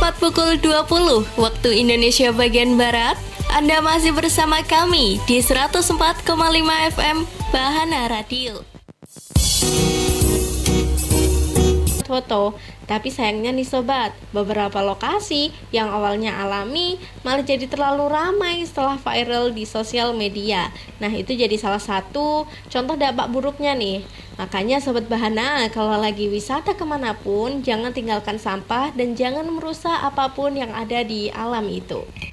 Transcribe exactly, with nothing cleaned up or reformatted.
tepat pukul dua puluh waktu Indonesia bagian Barat. Anda masih bersama kami di seratus empat koma lima F M Bahana Radio. Foto, tapi sayangnya nih sobat, beberapa lokasi yang awalnya alami malah jadi terlalu ramai setelah viral di sosial media. Nah, itu jadi salah satu contoh dampak buruknya nih. Makanya sobat Bahana, kalau lagi wisata kemanapun, jangan tinggalkan sampah dan jangan merusak apapun yang ada di alam itu.